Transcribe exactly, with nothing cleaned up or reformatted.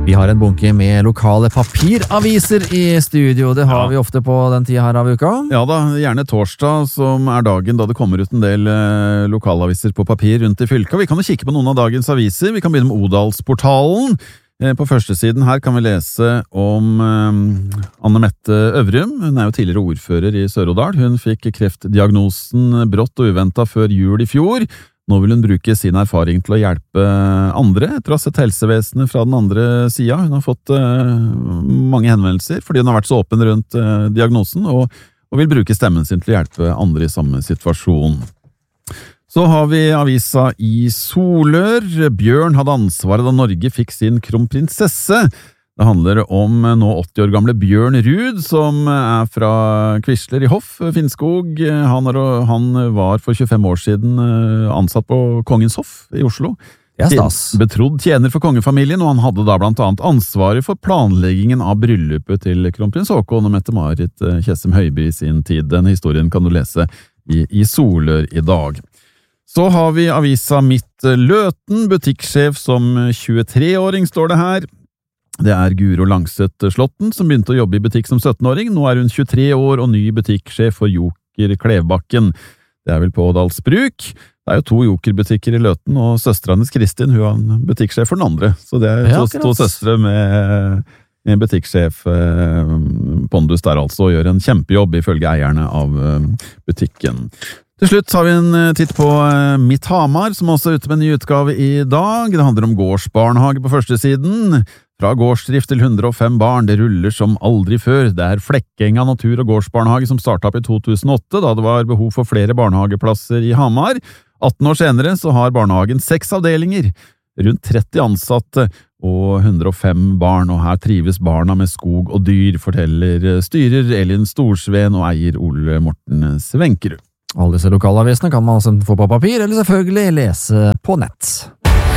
Vi har en bunke med lokale papiraviser i studio. Det har ja. vi ofte på den tida her av uka. Ja da, gjerne torsdag, som er dagen da det kommer ut en del eh, lokalaviser på papir rundt i fylka. Vi kan jo kikke på noen av dagens aviser. Vi kan begynne med Odalsportalen. Eh, på første siden her kan vi lese om eh, Anne Mette Øvrum. Hun er jo tidligere ordfører i Sør-Odal. Hun fikk kreftdiagnosen brått og uventet før jul i fjor. Nå vil hun bruke sin erfaring til å hjelpe andre, etter å ha sett helsevesenet fra den andre siden. Hun har fått uh, mange henvendelser, fordi hun har vært så åpen rundt uh, diagnosen, og, og vil bruke stemmen sin til å hjelpe andre i samme situasjon. Så har vi avisa i Solør. Bjørn hadde ansvaret da Norge fikk sin kronprinsesse. Det handler om nå åtti år gamle Bjørn Rud, som er fra Quisler i Hoff, Finnskog. Han, er, han var for tjuefem år siden ansatt på Kongens Hoff i Oslo. Det er stas. Betrodd tjener for kongefamilien, og han hadde da blant annet ansvaret for planleggingen av bryllupet til kronprins Haakon og Mette-Marit Tjessem Høiby i sin tid. Den historien kan du lese i, i Solør i dag. Så har vi avisa Midt Løten, butikksjef som tjuetre-åring står det her. Det er Guro Langset Slåtten som begynte å jobbe i butikk som sytten-åring. Nå er hun tjuetre år og ny butikksjef for Joker Klevbakken. Det er vel på Ådalsbruk. Det er jo to Joker-butikker i Løten, og søstera hennes Kristin, hun er en butikksjef for den andre. Så det er to, ja, to søstre med en butikksjef eh, pondus der altså, og gjør en kjempejobb ifølge eierne av eh, butikken. Til slutt har vi en titt på Mitt Hamar, som også er ute med en ny utgave i dag. Det handler om gårdsbarnehage på første siden. Fra gårdsdrift til hundre og fem barn, det ruller som aldri før. Det er Flekkenga natur- og gårdsbarnehage som startet opp i to tusen og åtte, da det var behov for flere barnehageplasser i Hamar. atten år senere så har barnehagen seks avdelinger, rundt tretti ansatte og hundre og fem barn, og her trives barna med skog og dyr, forteller styrer Elin Storsveen og eier Ole Morten Svenkerud. Alle disse lokalavisene kan man altså få på papir, eller selvfølgelig lese på nett.